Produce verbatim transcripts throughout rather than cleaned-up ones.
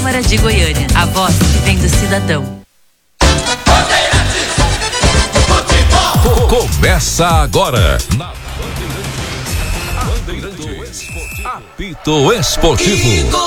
Câmara de Goiânia, a voz que vem do cidadão. Começa agora na Bandeirantes, apito esportivo.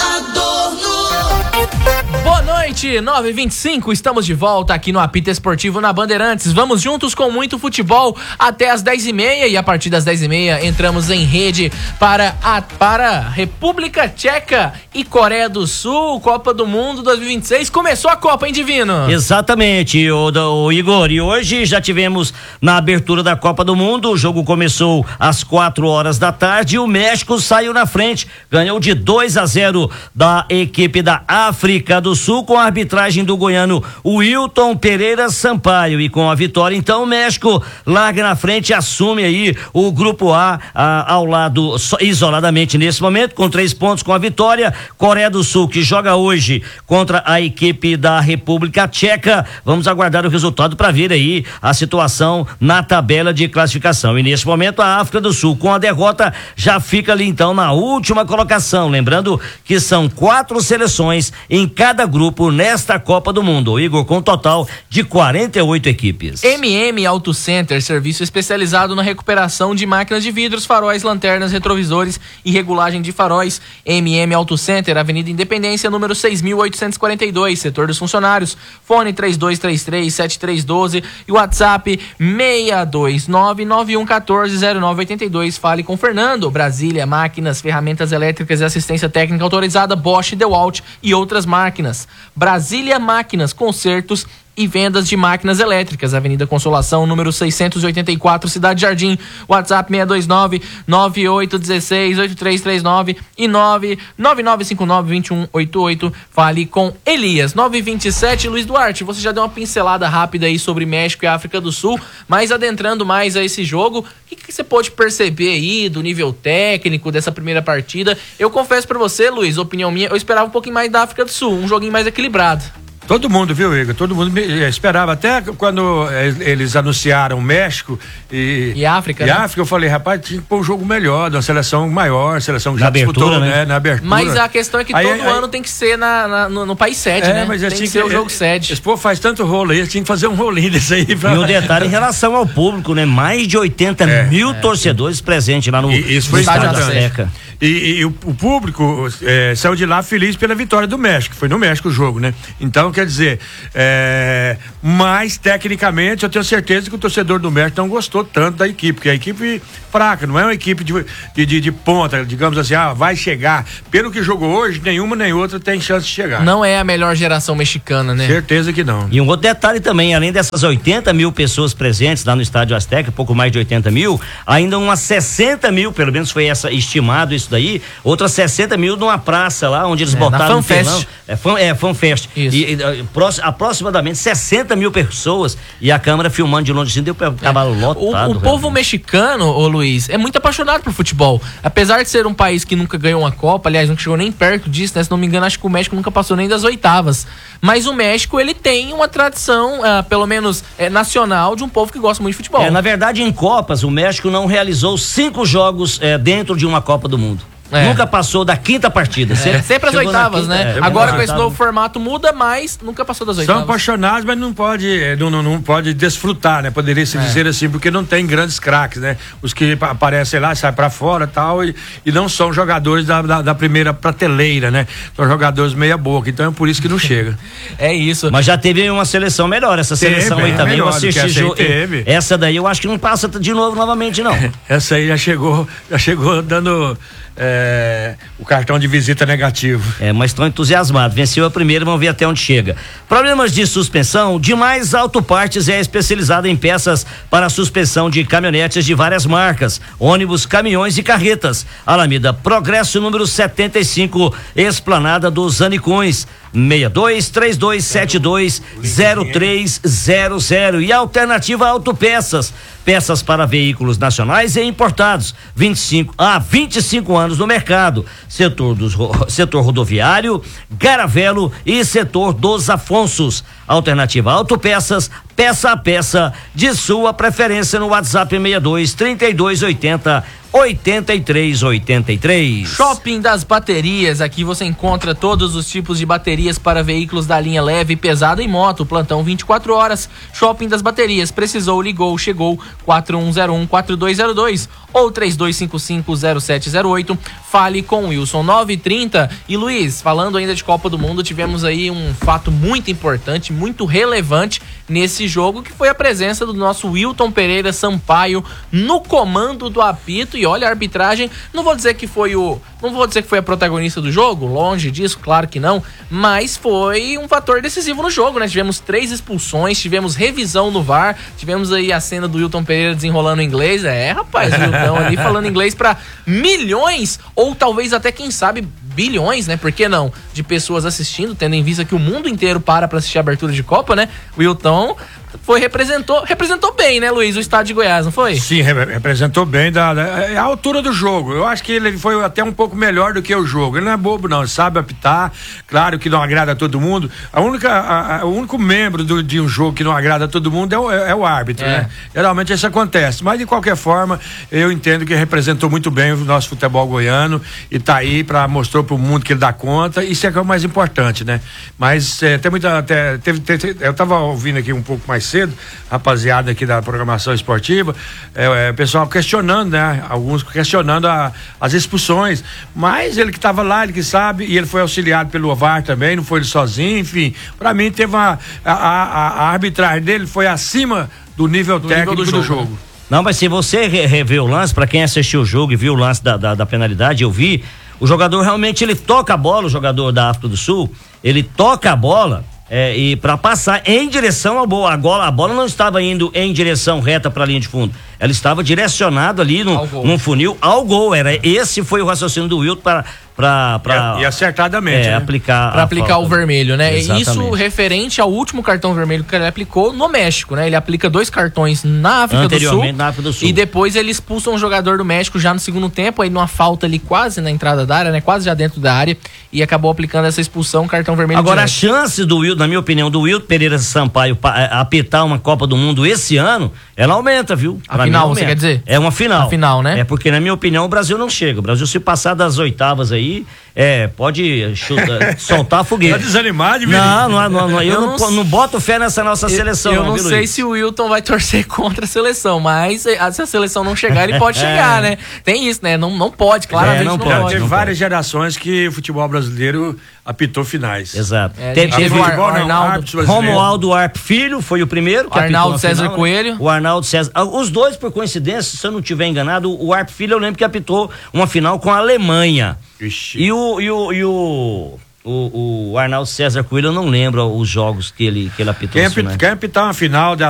Boa noite, nove e vinte e cinco, estamos de volta aqui no Apito Esportivo na Bandeirantes. Vamos juntos com muito futebol até as dez e meia e a partir das dez e meia entramos em rede para a para República Tcheca e Coreia do Sul, Copa do Mundo dois mil e vinte e seis. Começou a Copa, hein, Divino? Exatamente, o, o Igor, e hoje já tivemos na abertura da Copa do Mundo, o jogo começou às quatro horas da tarde e o México saiu na frente, ganhou de dois a zero da equipe da África do Sul com a arbitragem do goiano Wilton Pereira Sampaio, e com a vitória então o México larga na frente e assume aí o grupo A, a ao lado so, isoladamente nesse momento com três pontos com a vitória. Coreia do Sul que joga hoje contra a equipe da República Tcheca, vamos aguardar o resultado para ver aí a situação na tabela de classificação, e nesse momento a África do Sul com a derrota já fica ali então na última colocação, lembrando que são quatro seleções em cada grupo nesta Copa do Mundo, Igor, com um total de quarenta e oito equipes. M M Auto Center, serviço especializado na recuperação de máquinas de vidros, faróis, lanternas, retrovisores e regulagem de faróis. M M Auto Center, Avenida Independência, número seis mil oitocentos e quarenta e dois, setor dos funcionários. Fone três dois três três, sete três um dois e WhatsApp seis dois nove, nove um um quatro, zero nove oito dois. Fale com Fernando. Brasília, máquinas, ferramentas elétricas e assistência técnica autorizada, Bosch, DeWalt e outras máquinas. Brasília Máquinas, consertos e vendas de máquinas elétricas, Avenida Consolação, número seiscentos e oitenta e quatro, Cidade Jardim. WhatsApp seis dois nove, nove oito um seis, oito três três nove e nove nove nove cinco nove, dois um oito oito. Fale com Elias. Nove e vinte e sete, Luiz Duarte, você já deu uma pincelada rápida aí sobre México e África do Sul, mas adentrando mais a esse jogo, o que, que você pode perceber aí do nível técnico dessa primeira partida? Eu confesso pra você, Luiz, opinião minha, eu esperava um pouquinho mais da África do Sul, um joguinho mais equilibrado. Todo mundo, viu, Igor? Todo mundo esperava. Até quando eles anunciaram o México e, e África, e né? África, eu falei, rapaz, tinha que pôr um jogo melhor, de uma seleção maior, seleção que já na disputou, abertura, né? né? Na abertura. Mas a questão é que aí, todo aí, ano tem que ser na, na, no, no país sede, é, né? Mas tem que, que ser o jogo sede. Esse povo faz tanto rolo aí, tinha que fazer um rolinho desse aí. Pra... E o detalhe em relação ao público, né? Mais de oitenta é, mil é, torcedores presentes lá no, e, isso foi no Estádio Azteca. E, e, e o, o público é, saiu de lá feliz pela vitória do México. Foi no México o jogo, né? Então, quer dizer, é, mas tecnicamente eu tenho certeza que o torcedor do México não gostou tanto da equipe, porque a equipe fraca, não é uma equipe de, de, de, de ponta, digamos assim, ah, vai chegar. Pelo que jogou hoje, nenhuma nem outra tem chance de chegar. Não é a melhor geração mexicana, né? Certeza que não. E um outro detalhe também, além dessas oitenta mil pessoas presentes lá no Estádio Azteca, pouco mais de oitenta mil, ainda umas sessenta mil, pelo menos foi essa, estimado isso daí, outras sessenta mil numa praça lá, onde eles é, botaram um telão. É, fan, é, FanFest. Isso. E, e próximo, aproximadamente sessenta mil pessoas e a câmera filmando de longe assim, deu cavalo é. lotado. O, o povo mexicano, ô Luiz, é muito apaixonado por futebol. Apesar de ser um país que nunca ganhou uma Copa, aliás, nunca chegou nem perto disso, né? Se não me engano, acho que o México nunca passou nem das oitavas. Mas o México, ele tem uma tradição, uh, pelo menos é, nacional, de um povo que gosta muito de futebol. É, na verdade, em Copas, o México não realizou cinco jogos é, dentro de uma Copa do Mundo. É. Nunca passou da quinta partida. É. Sempre as oitavas, quinta, né? É. Agora com esse novo formato muda, mas nunca passou das oitavas. São apaixonados, mas não pode, não, não, não pode desfrutar, né? Poderia se é. dizer assim, porque não tem grandes craques, né? Os que aparecem lá, saem pra fora tal, e, e não são jogadores da, da, da primeira prateleira, né? São jogadores meia boca, então é por isso que não chega. É isso. Mas já teve uma seleção melhor, essa seleção teve, aí é também, eu assisti essa, jo... teve. essa daí eu acho que não passa de novo novamente, não. Essa aí já chegou, já chegou dando... É, o cartão de visita negativo. É, mas estão entusiasmados. Venceu a primeira, vamos ver até onde chega. Problemas de suspensão? Demais Autopartes é especializada em peças para suspensão de caminhonetes de várias marcas, ônibus, caminhões e carretas. Alameda Progresso, número setenta e cinco, Esplanada dos Anicões. seis dois três dois sete dois zero três zero zero. E Alternativa Autopeças, peças para veículos nacionais e importados, vinte e cinco há vinte e cinco anos no mercado, setor dos setor rodoviário, Garavelo e setor dos Afonsos. Alternativa Autopeças, peça a peça de sua preferência no WhatsApp seis dois trinta e dois oitenta oitenta e três oitenta e três. Shopping das Baterias, aqui você encontra todos os tipos de baterias para veículos da linha leve, pesada e moto, plantão vinte e quatro horas. Shopping das Baterias, precisou, ligou, chegou, quatro um zero um, quatro dois zero dois ou três dois cinco cinco, zero sete zero oito. Fale com Wilson nove trinta. E Luiz, falando ainda de Copa do Mundo, tivemos aí um fato muito importante, muito relevante nesse jogo, que foi a presença do nosso Wilton Pereira Sampaio no comando do apito. E olha, a arbitragem, não vou dizer que foi o, não vou dizer que foi a protagonista do jogo, longe disso, claro que não, mas foi um fator decisivo no jogo, né? Tivemos três expulsões, tivemos revisão no V A R, tivemos aí a cena do Wilton Pereira desenrolando inglês. É, rapaz, o Wilton ali falando inglês para milhões, ou talvez até, quem sabe, bilhões, né? Por que não? De pessoas assistindo, tendo em vista que o mundo inteiro para pra assistir a abertura de Copa, né? O Wilton foi, representou, representou bem, né, Luiz, o estado de Goiás, não foi? Sim, representou bem da, da, a altura do jogo. Eu acho que ele foi até um pouco melhor do que o jogo. Ele não é bobo, não, ele sabe apitar. Claro que não agrada a todo mundo. A única, a, a, o único membro do, de um jogo que não agrada a todo mundo é o, é, é o árbitro, é. né? Geralmente isso acontece. Mas de qualquer forma, eu entendo que representou muito bem o nosso futebol goiano e tá aí para mostrou pro mundo que ele dá conta. Isso é que é o mais importante, né? Mas é, tem muita. Até, teve, teve, eu tava ouvindo aqui um pouco mais cedo, rapaziada aqui da programação esportiva, é, é, pessoal questionando, né? Alguns questionando a, as expulsões, mas ele que estava lá, ele que sabe, e ele foi auxiliado pelo V A R também, não foi ele sozinho, enfim, para mim teve uma, a, a, a arbitragem dele foi acima do nível do técnico nível do, do jogo. jogo. Não, mas se você rever o lance, para quem assistiu o jogo e viu o lance da, da, da penalidade, eu vi, o jogador realmente, ele toca a bola, o jogador da África do Sul, ele toca a bola, É, e para passar em direção ao bola, a bola, a bola não estava indo em direção reta para a linha de fundo, ela estava direcionada ali no, num funil ao gol. Era esse foi o raciocínio do Wilton para para para e, e acertadamente é, né? aplicar para aplicar o vermelho, né? Exatamente. Isso referente ao último cartão vermelho que ele aplicou no México, né? Ele aplica dois cartões na África do Sul, na África do Sul e depois ele expulsa um jogador do México já no segundo tempo, aí numa falta ali quase na entrada da área, né? Quase já dentro da área, e acabou aplicando essa expulsão, cartão vermelho. Agora, a chance do Wilton, na minha opinião, do Wilton Pereira Sampaio apitar uma Copa do Mundo esse ano, ela aumenta, viu? A final, você quer dizer? É uma final. A final, né? É porque, na minha opinião, o Brasil não chega. O Brasil, se passar das oitavas aí, é, pode chutar, soltar a fogueira. Tá desanimado, menino? Não, não, não, não, eu, eu não, não, não boto fé nessa nossa eu, seleção. Eu não viu, sei Luiz? se o Wilton vai torcer contra a seleção, mas se a seleção não chegar, ele pode chegar, né? Tem isso, né? Não, não pode, claramente é, não, não pode. Teve não várias pode. gerações que o futebol brasileiro apitou finais. Exato. É, teve teve o Ar, futebol, não, Arnaldo, Romualdo Arp Filho foi o primeiro. Que Arnaldo César final, Coelho. Né? O Arnaldo César. Os dois, por coincidência, se eu não estiver enganado, o Arp Filho eu lembro que apitou uma final com a Alemanha. Ixi. E o. E o, e o O, o Arnaldo César Coelho, eu não lembro os jogos que ele, que ele apitou. Quem, apit, quem apitar uma final da